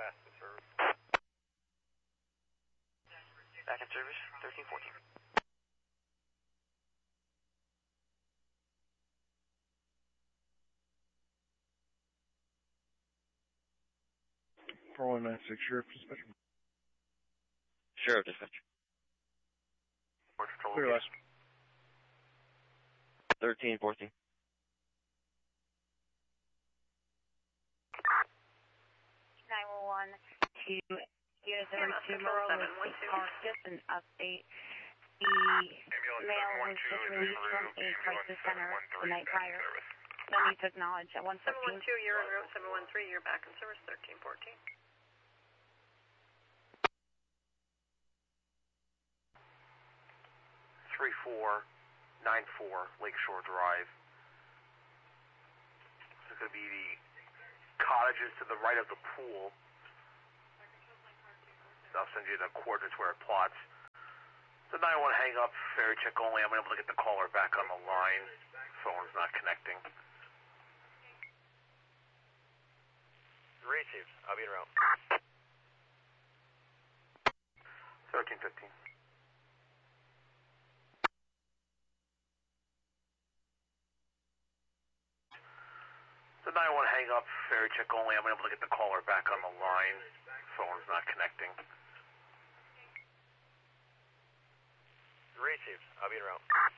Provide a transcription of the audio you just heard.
last in service. Back in service, 1314. Sheriff Dispatch. Sheriff Dispatch. Clear last. 1314. 911 to Unit 02 Merle with just an update. The male was just released from a crisis center the night prior. No need to acknowledge at 115. 712, you're en route. 713, you're back in service. 1314. 3494 Lakeshore Drive. This is going to be the cottages to the right of the pool. I'll send you the coordinates where it plots. The 911 hang up, ferry check only. I'm able to get the caller back on the line. Phone's not connecting. Received. I'll be en route. 1315. The 911 hang up, ferry check only. I'm able to get the caller back on the line. Phone's not connecting. Received. I'll be en route.